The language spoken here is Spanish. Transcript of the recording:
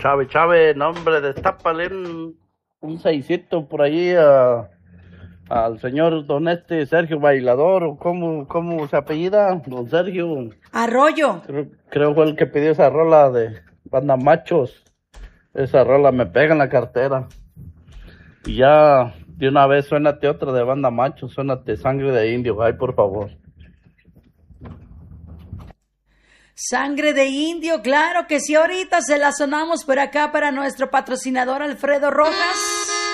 Chave, no hombre, destápale un seisito por ahí al señor don Sergio Bailador, o cómo se apellida, don Sergio. Arroyo. Creo fue el que pidió esa rola de Banda Machos. Esa rola me pega en la cartera. Y ya de una vez suénate otra de Banda Machos, suénate Sangre de Indio, ay por favor. Sangre de Indio, claro que sí, ahorita se la sonamos por acá para nuestro patrocinador Alfredo Rojas.